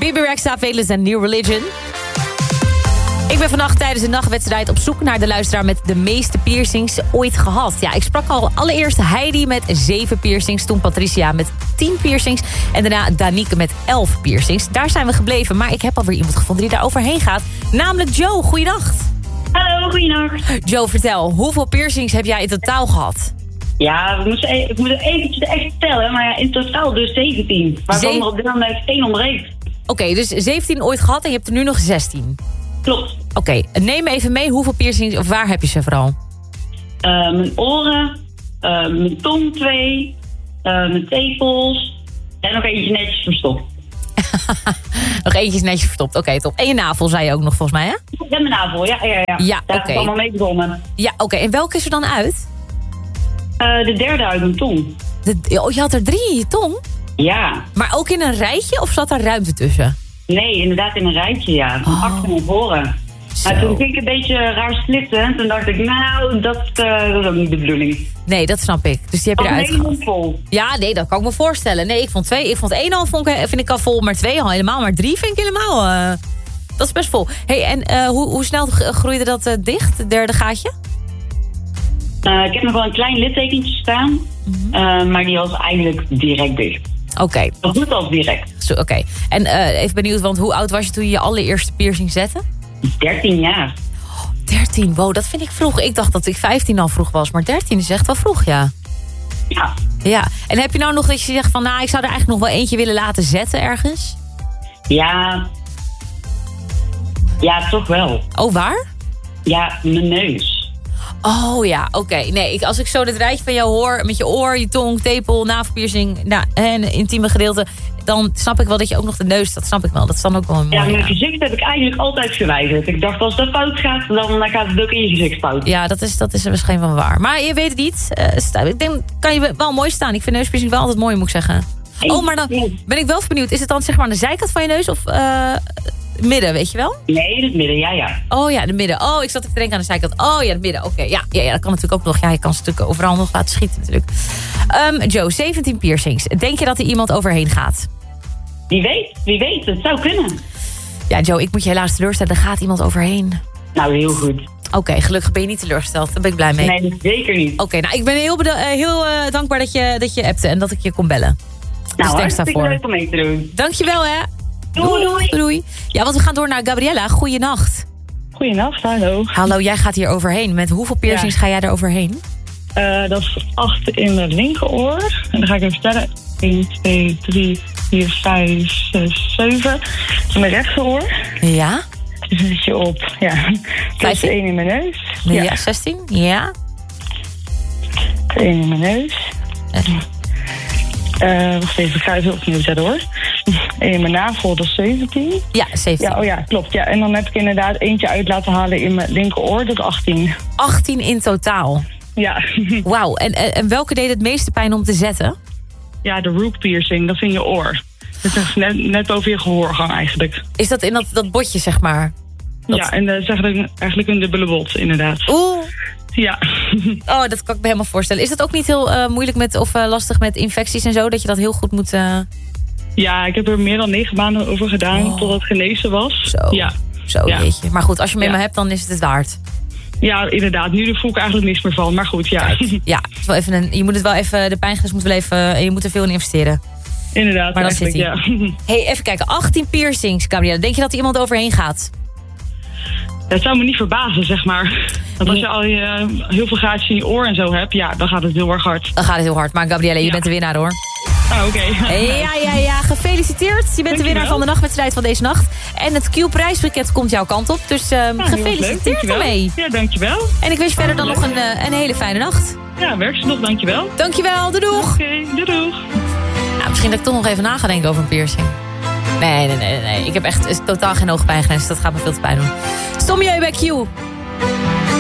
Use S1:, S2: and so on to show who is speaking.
S1: Bebe Rexha, Velus en New Religion. Ik ben vannacht tijdens de nachtwedstrijd op zoek naar de luisteraar met de meeste piercings ooit gehad. Ja, ik sprak al allereerst Heidi met 7 piercings, toen Patricia met 10 piercings en daarna Danique met 11 piercings. Daar zijn we gebleven, maar ik heb alweer iemand gevonden die daar overheen gaat. Namelijk Joe, goeienacht.
S2: Hallo, goeienacht.
S1: Joe, vertel, hoeveel piercings heb jij in totaal gehad?
S2: Ja, ik moet eventjes echt tellen, maar ja, in totaal dus 17. Waarvan er op dit moment 1 ontbreekt.
S1: Oké, dus 17 ooit gehad en je hebt er nu nog 16.
S2: Klopt.
S1: Oké, neem me even mee, hoeveel piercings, of waar heb je ze vooral?
S2: Mijn oren, mijn tong 2, mijn tepels en nog eentje netjes verstopt.
S1: Nog eentje netjes verstopt, oké, top. En je navel zei je ook nog volgens mij, hè?
S2: En mijn navel, ja.
S1: Ja,
S2: daar
S1: oké.
S2: is allemaal mee begonnen.
S1: Ja, oké. En welke is er dan uit?
S2: De derde uit mijn tong.
S1: Oh, je had er 3 in je tong?
S2: Ja.
S1: Maar ook in een rijtje of zat daar ruimte tussen?
S2: Nee, inderdaad in een rijtje, ja. Van achter naar voren. Maar toen ging ik een beetje raar splitsen. En toen dacht ik, nou, dat is ook niet de bedoeling.
S1: Nee, dat snap ik. Dus die heb je eruit
S2: gehaald.
S1: gehaald.
S2: Vol.
S1: Ja, nee, dat kan ik me voorstellen. Nee, ik vond 1 al vind ik al vol, maar 2 al helemaal. Maar 3 vind ik helemaal... dat is best vol. Hey, en hoe snel groeide dat dicht, het derde gaatje?
S2: Ik heb nog wel een klein littekentje staan. Maar die was eigenlijk direct dicht.
S1: Oké.
S2: Dat doet al direct.
S1: Oké. En even benieuwd, want hoe oud was je toen je je allereerste piercing zette?
S2: 13 jaar.
S1: 13, wow, dat vind ik vroeg. Ik dacht dat ik 15 al vroeg was, maar 13 is echt wel vroeg, ja.
S2: Ja.
S1: Ja, en heb je nou nog dat je zegt van, nou, ik zou er eigenlijk nog wel eentje willen laten zetten ergens?
S2: Ja, toch wel.
S1: Oh, waar?
S2: Ja, mijn neus.
S1: Oh ja, oké. Nee, als ik zo dit rijtje van jou hoor, met je oor, je tong, tepel, navelpiercing, en intieme gedeelte, dan snap ik wel dat je ook nog de neus, dat snap ik wel. Dat is dan ook wel mooi.
S2: Ja, mijn gezicht heb ik eigenlijk altijd verwijderd. Ik dacht, als dat fout gaat, dan gaat het ook in je gezicht fout.
S1: Ja, dat is waarschijnlijk wel waar. Maar je weet het niet. Ik denk, kan je wel mooi staan. Ik vind neuspiercing wel altijd mooi, moet ik zeggen. Oh, maar dan ben ik wel benieuwd. Is het dan zeg maar aan de zijkant van je neus of midden, weet je wel?
S2: Nee, het midden, ja.
S1: Oh ja, de midden. Oh, ik zat even te denken aan de zijkant. Oh ja, het midden. Oké, ja, dat kan natuurlijk ook nog. Ja, je kan ze natuurlijk overal nog laten schieten natuurlijk. Joe, 17 piercings. Denk je dat er iemand overheen gaat?
S2: Wie weet. Het zou kunnen.
S1: Ja, Joe, ik moet je helaas teleurstellen. Er gaat iemand overheen.
S2: Nou, heel goed.
S1: Oké, gelukkig ben je niet teleurgesteld. Daar ben ik blij mee.
S2: Nee, zeker niet.
S1: Oké, nou, ik ben heel dankbaar dat je appte en dat ik je kon bellen.
S2: Nou,
S1: dus
S2: hartstikke leuk om mee te doen.
S1: Dankjewel, hè.
S2: Doei.
S1: Ja, want we gaan door naar Gabriella. Goeienacht.
S3: Goeienacht, hallo.
S1: Hallo, jij gaat hier overheen. Met hoeveel piercings ga jij er overheen?
S3: Dat is 8 in het linkeroor. En dan ga ik even vertellen. 1, 2, 3, 4, 5, 6, 7. In mijn rechteroor.
S1: Ja.
S3: Dus dan zit je op, plus 1 in mijn neus.
S1: Nee, ja, 16, ja.
S3: 1 in mijn neus. Wacht even, ik ga even opnieuw zetten hoor. 1 in mijn navel, dat is 17.
S1: Ja, 17.
S3: Ja, klopt. Ja. En dan heb ik inderdaad eentje uit laten halen in mijn linkeroor, dat is 18.
S1: 18 in totaal?
S3: Ja.
S1: Wauw, en welke deed het meeste pijn om te zetten?
S3: Ja, de root piercing, dat is in je oor. Dat is net boven je gehoorgang eigenlijk.
S1: Is dat in dat botje, zeg maar?
S3: Ja, en dat is eigenlijk een dubbele bot, inderdaad.
S1: Oeh.
S3: Ja.
S1: Oh, dat kan ik me helemaal voorstellen. Is dat ook niet heel moeilijk of lastig met infecties en zo? Dat je dat heel goed moet...
S3: Ja, ik heb er meer dan 9 maanden over gedaan totdat het genezen was.
S1: Zo, jeetje. Maar goed, als je me hebt, dan is het waard.
S3: Ja, inderdaad. Nu voel ik eigenlijk niks meer van. Maar goed, ja.
S1: Kijk, ja, het is wel even je moet het wel even... De pijngrens moet wel even... En je moet er veel in investeren.
S3: Inderdaad,
S1: maar dan zit hij. Ja. Hey, even kijken. 18 piercings, Gabriella. Denk je dat er iemand overheen gaat?
S3: Het zou me niet verbazen, zeg maar. Want als je al heel veel gaatjes in je oor en zo hebt, dan gaat het heel erg hard.
S1: Dan gaat het heel hard. Maar Gabriella, je bent de winnaar, hoor.
S3: Oh, oké.
S1: Ja. Gefeliciteerd. Je bent de winnaar van de nachtwedstrijd van deze nacht. En het Q-prijspakket komt jouw kant op. Dus gefeliciteerd ermee.
S3: Ja, dankjewel.
S1: En ik wens je verder dan nog een hele fijne nacht.
S3: Ja, werk ze nog. Dankjewel.
S1: Dankjewel. Doeg.
S3: Oké, doeg.
S1: Nou, misschien dat ik toch nog even na ga denken over een piercing. Nee. Ik heb echt totaal geen hoogpijngrens. Dat gaat me veel te pijn doen. Stom je bij Q.